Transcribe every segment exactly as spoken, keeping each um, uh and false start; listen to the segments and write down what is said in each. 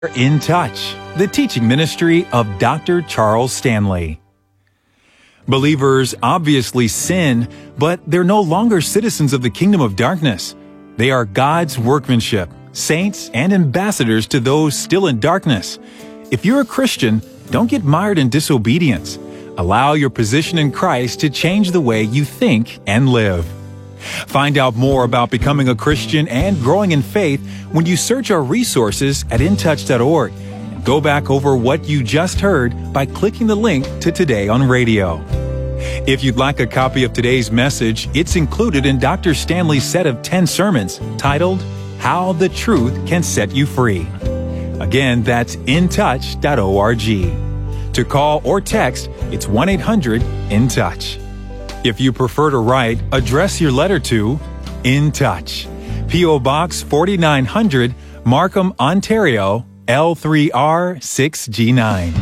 In Touch, the teaching ministry of Doctor Charles Stanley. Believers obviously sin, but they're no longer citizens of the kingdom of darkness. They are God's workmanship, saints and ambassadors to those still in darkness. If you're a Christian, don't get mired in disobedience. Allow your position in Christ to change the way you think and live. Find out more about becoming a Christian and growing in faith when you search our resources at in touch dot org. And go back over what you just heard by clicking the link to Today on Radio. If you'd like a copy of today's message, it's included in Doctor Stanley's set of ten sermons titled, How the Truth Can Set You Free. Again, that's in touch dot org. To call or text, it's one eight hundred in touch. If you prefer to write, address your letter to In Touch, P O Box forty-nine hundred, Markham, Ontario, L three R six G nine.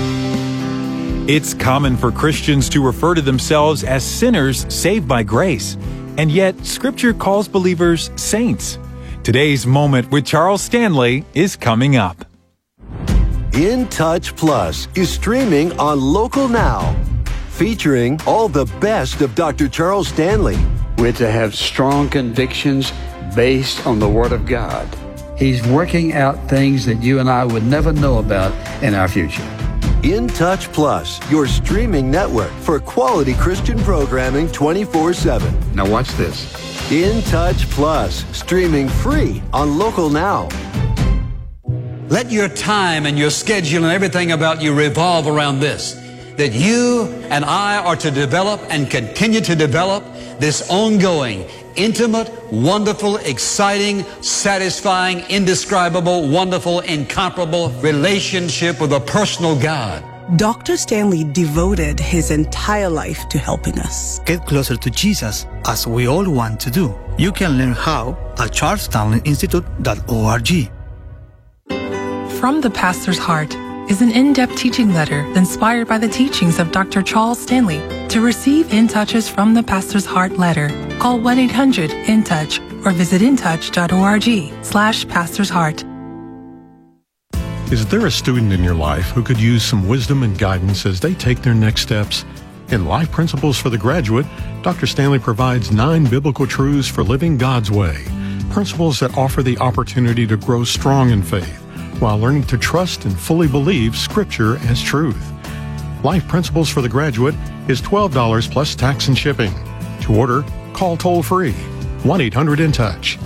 It's common for Christians to refer to themselves as sinners saved by grace, and yet Scripture calls believers saints. Today's Moment with Charles Stanley is coming up. In Touch Plus is streaming on Local Now, featuring all the best of Doctor Charles Stanley. We're to have strong convictions based on the Word of God. He's working out things that you and I would never know about in our future. In Touch Plus, your streaming network for quality Christian programming twenty-four seven. Now watch this. In Touch Plus, streaming free on Local Now. Let your time and your schedule and everything about you revolve around this. That you and I are to develop and continue to develop this ongoing, intimate, wonderful, exciting, satisfying, indescribable, wonderful, incomparable relationship with a personal God. Doctor Stanley devoted his entire life to helping us get closer to Jesus, as we all want to do. You can learn how at charles stanley institute dot org. From the Pastor's Heart is an in-depth teaching letter inspired by the teachings of Doctor Charles Stanley. To receive In Touches from the Pastor's Heart letter, call one eight hundred in touch or visit in touch dot org slash Pastor's Heart. Is there a student in your life who could use some wisdom and guidance as they take their next steps? In Life Principles for the Graduate, Doctor Stanley provides nine biblical truths for living God's way, principles that offer the opportunity to grow strong in faith, while learning to trust and fully believe Scripture as truth. Life Principles for the Graduate is twelve dollars plus tax and shipping. To order, call toll-free, one eight hundred in touch.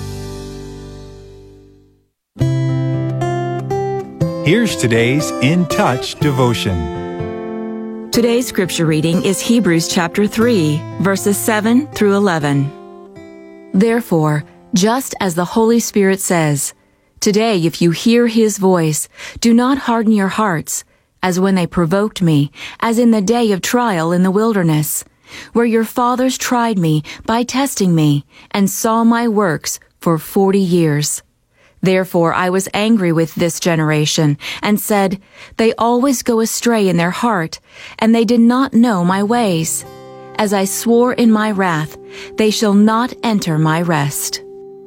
Here's today's In Touch devotion. Today's scripture reading is Hebrews chapter three, verses seven through eleven. Therefore, just as the Holy Spirit says, today, if you hear His voice, do not harden your hearts, as when they provoked me, as in the day of trial in the wilderness, where your fathers tried me by testing me, and saw my works for forty years. Therefore I was angry with this generation, and said, they always go astray in their heart, and they did not know my ways. As I swore in my wrath, they shall not enter my rest.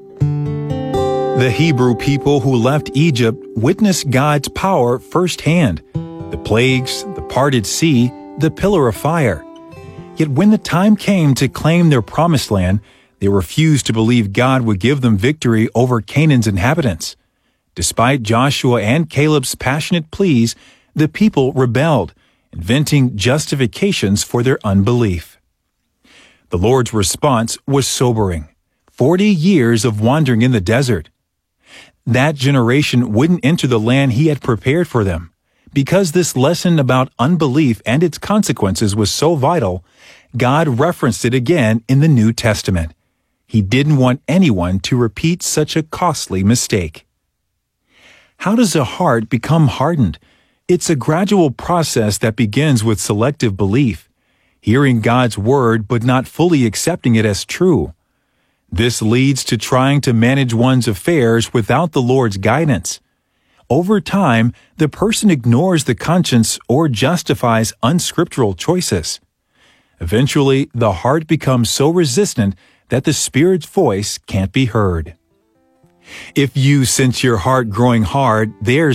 The Hebrew people who left Egypt witnessed God's power firsthand. The plagues, the parted sea, the pillar of fire. Yet when the time came to claim their promised land, they refused to believe God would give them victory over Canaan's inhabitants. Despite Joshua and Caleb's passionate pleas, the people rebelled, inventing justifications for their unbelief. The Lord's response was sobering. Forty years of wandering in the desert. That generation wouldn't enter the land He had prepared for them. Because this lesson about unbelief and its consequences was so vital, God referenced it again in the New Testament. He didn't want anyone to repeat such a costly mistake. How does a heart become hardened? It's a gradual process that begins with selective belief, hearing God's word but not fully accepting it as true. This leads to trying to manage one's affairs without the Lord's guidance. Over time, the person ignores the conscience or justifies unscriptural choices. Eventually, the heart becomes so resistant that the Spirit's voice can't be heard. If you sense your heart growing hard, there's